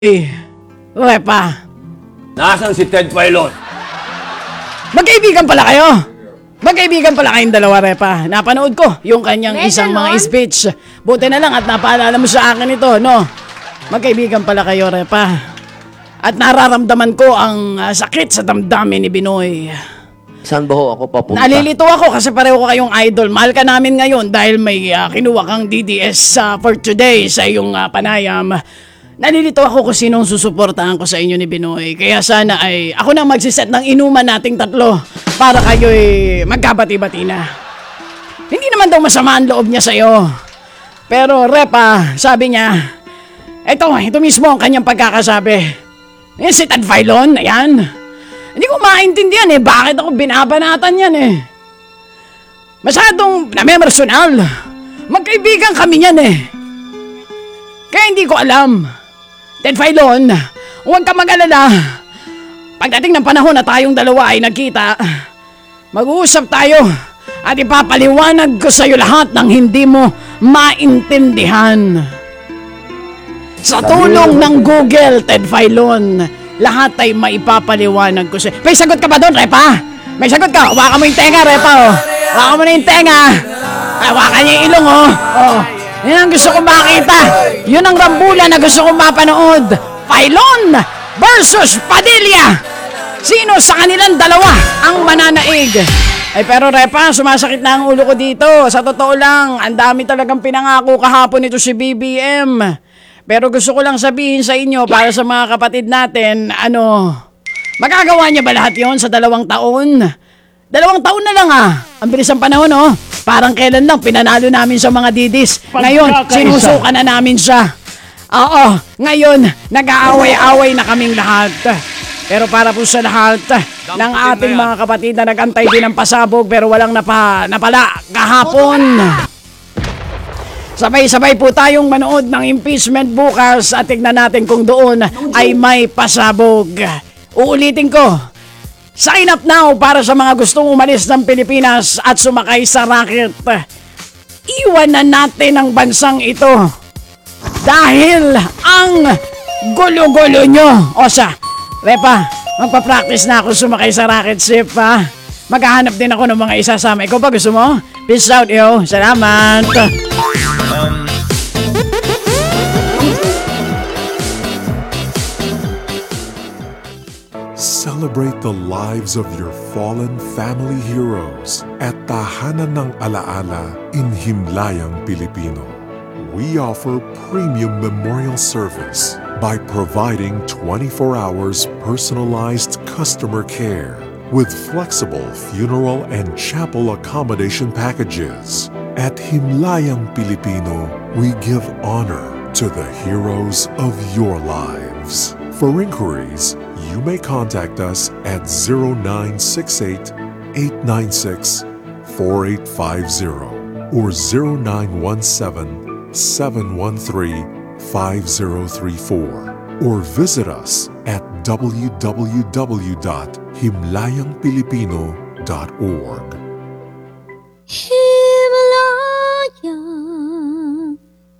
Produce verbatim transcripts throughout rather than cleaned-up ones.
Eh, Repa. Nasaan si Ted Filon? Magkaibigan pala kayo. Magkaibigan pala kayong dalawa, Repa. Napanood ko yung kanyang May isang ganon? mga speech. Buti na lang at napaalala mo sa akin ito, no? Magkaibigan pala kayo, Repa. At nararamdaman ko ang ah, sakit sa damdamin ni Binoy. Saan ba ho ako papunta? Nalilito ako kasi pareho ko kayong idol. Mahal ka namin ngayon dahil may ah, kinuha kang D D S ah, for today sa iyong ah, panayam. Nalilito ako kung sinong susuportahan ko sa inyo ni Binoy. Kaya sana ay ako nang magsiset ng inuman nating tatlo para kayo'y magkabati-bati na. Hindi naman daw masama ang loob niya sa'yo. Pero Repa, sabi niya, eto, ito mismo ang kanyang pagkakasabi. Eh, si Ted Filon, ayan. Hindi ko maintindihan eh, bakit ako binabanatan yan eh. Masyadong namemersonal. Magkaibigan kami yan eh. Kaya hindi ko alam. Ted Filon, huwag ka mag-alala. Pagdating ng panahon na tayong dalawa ay nagkita, mag-uusap tayo at ipapaliwanag ko sa'yo lahat ng hindi mo maintindihan. Sa tulong ng Google, Ted Filon, lahat ay maipapaliwanag ko sa'yo. May sagot ka ba doon, Repa? May sagot ka? Hawakan mo yung tenga, Repa, oh. Hawakan mo na yung tenga. Hawakan niya yung ilong, oh. Oh. Yan ang gusto kong makita. Yun ang rambulan na gusto kong mapanood. Filon versus Padilla. Sino sa kanilang dalawa ang mananaig? Ay pero Repa, sumasakit na ang ulo ko dito. Sa totoo lang, ang dami talagang pinangako kahapon nito si B B M. Pero gusto ko lang sabihin sa inyo para sa mga kapatid natin, ano, magagawa niya ba lahat yon sa dalawang taon? Dalawang taon na lang ah. Ang bilis ang panahon oh. Parang kailan lang pinanalo namin sa mga didis. Ngayon, sinusuka na namin siya. Oo, ngayon, nag-aaway-aaway na kaming lahat. Pero para po sa lahat ng ating mga kapatid na nag-antay din ng pasabog pero walang napa, napala kahapon. Sabay-sabay po tayong manood ng impeachment bukas at tignan natin kung doon ay may pasabog. Uulitin ko. Sign up now para sa mga gustong umalis ng Pilipinas at sumakay sa rocket. Iwan na natin ang bansang ito dahil ang gulo-gulo nyo. O siya, Repa, magpa-practice na ako sumakay sa rocket ship ha. Maghahanap din ako ng mga isasama. Ikaw ba gusto mo? Peace out yo. Salamat. Celebrate the lives of your fallen family heroes at Tahanan ng Alaala in Himlayang Pilipino. We offer premium memorial service by providing twenty-four hours personalized customer care with flexible funeral and chapel accommodation packages. At Himlayang Pilipino, we give honor to the heroes of your lives. For inquiries, you may contact us at zero nine six eight, eight nine six, four eight five zero or zero nine one seven, seven one three, five zero three four or visit us at w w w dot himlayang pilipino dot org. Himlayang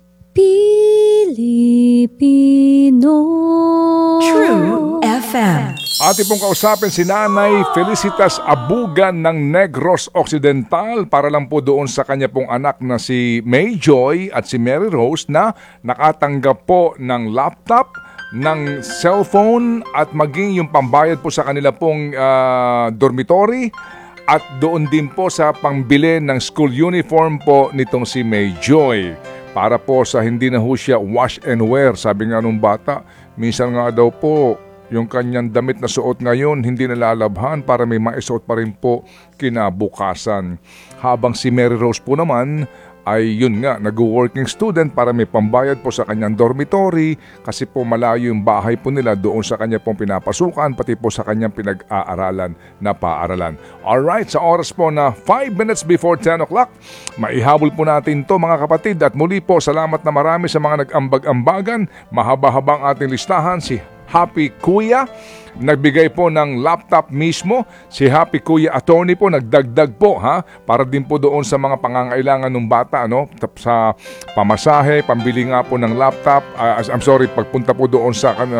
Pilipino. True F M. Ating pong kausapin si Nanay Felicitas Abugan ng Negros Occidental para lang po doon sa kanya pong anak na si May Joy at si Mary Rose na nakatanggap po ng laptop, ng cellphone at maging yung pambayad po sa kanila pong uh, dormitory at doon din po sa pangbili ng school uniform po nitong si May Joy. Para po sa hindi na ho siya wash and wear. Sabi nga nung bata, minsan nga daw po, yung kanyang damit na suot ngayon, hindi nalalabhan para may maisuot pa rin po kinabukasan. Habang si Mary Rose po naman, ay yun nga, nag-working student para may pambayad po sa kanyang dormitory kasi po malayo yung bahay po nila doon sa kanya pong pinapasukan pati po sa kanyang pinag-aaralan na paaralan. Alright, sa oras po na five minutes before ten o'clock, maihabol po natin to mga kapatid at muli po salamat na marami sa mga nag-ambag-ambagan. Mahaba-habang ating listahan si Happy Kuya. Nagbigay po ng laptop mismo. Si Happy Kuya Attorney po nagdagdag po ha para din po doon sa mga pangangailangan ng bata ano sa pamasahe, pambili nga po ng laptop. Uh, I'm sorry, pagpunta po doon sa